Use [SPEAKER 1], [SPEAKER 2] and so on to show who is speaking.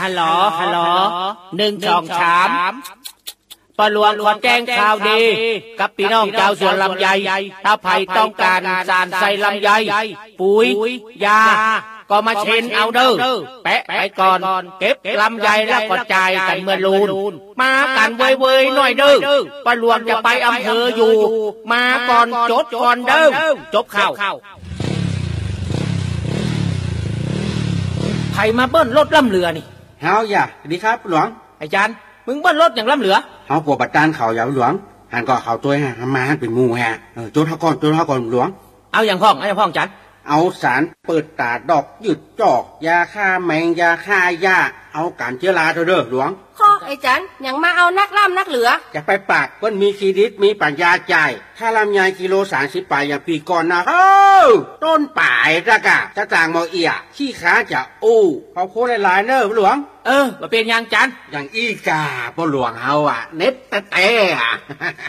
[SPEAKER 1] ฮัลโหล1 2 3ปลวงขอแจ้งข่าวดีกับพี่น้องชาวสวนลำไยถ้าไผ่ต้องการสารใส่ลำไยปุ๋ยยาก็มาเช็นเอาเด้อแปะไปก่อนเก็บลำไยแล้วก็จ่ายกันเมื่อลูนมากันเว้ยๆหน่อยเด้อปลวงจะไปอำเภออยู่มาก่อนจดก่อนเด้อจบข่าวไผ่มาเบิ้ลรถล่ำเรือนี่
[SPEAKER 2] เฮาอย่าดีครับหลวง
[SPEAKER 1] อาจารย์มึงเบิ้ลรถอย่างล่ำเรือ
[SPEAKER 2] เฮาปวดบัดดานเขาอย่าหลวงหันก็เขาตัวฮะมาหันเป็นงูฮะโจทย์ก่อนหลวง
[SPEAKER 1] เอาอย่างพ่องจัน
[SPEAKER 2] เอาสารเปิดตาดอกหยุดจอกยาฆ่าแมงยาฆ่าหญ้าเอาการเชื้อราเด้อหลวง
[SPEAKER 3] ข้อไอ้จันอย่างมาเอานักล่ำนักเหลือ
[SPEAKER 2] จะไปปากเพิ่นมีคีดิตมีปัญญาจ่ายถ้าลำไยกิโล30 ป่ายอย่างปีก่อนนะต้นป่ายระกะจะต่างมอเอียขี้ขาจะอู้เขาโคตรหลายเด้อหลวง
[SPEAKER 1] มาเป็นอย่างจัน
[SPEAKER 2] อย่างอีกาบ่หลวงเฮาเน็ตแต่